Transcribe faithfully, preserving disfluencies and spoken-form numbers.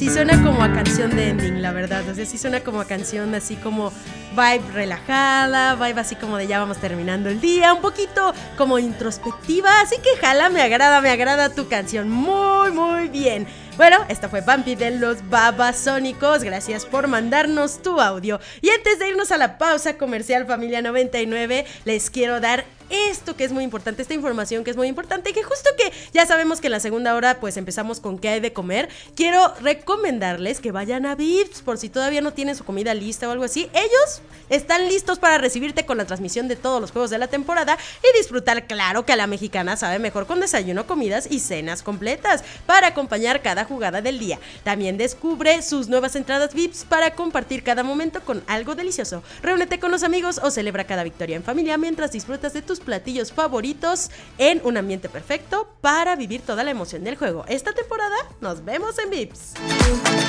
sí suena como a canción de ending, la verdad. O sea, sí suena como a canción así como vibe relajada, vibe así como de ya vamos terminando el día, un poquito como introspectiva. Así que jala, me agrada, me agrada tu canción. Muy, muy bien. Bueno, esta fue Bambi de los Babasónicos. Gracias por mandarnos tu audio. Y antes de irnos a la pausa comercial, familia noventa y nueve, les quiero dar esto que es muy importante, esta información que es muy importante, que justo que ya sabemos que en la segunda hora pues empezamos con qué hay de comer. Quiero recomendarles que vayan a Vips por si todavía no tienen su comida lista o algo así. Ellos están listos para recibirte con la transmisión de todos los juegos de la temporada y disfrutar, claro que a la mexicana sabe mejor con desayuno, comidas y cenas completas para acompañar cada jugada del día. También descubre sus nuevas entradas Vips para compartir cada momento con algo delicioso. Reúnete con los amigos o celebra cada victoria en familia mientras disfrutas de tus platillos favoritos en un ambiente perfecto para vivir toda la emoción del juego. Esta temporada nos vemos en Vips.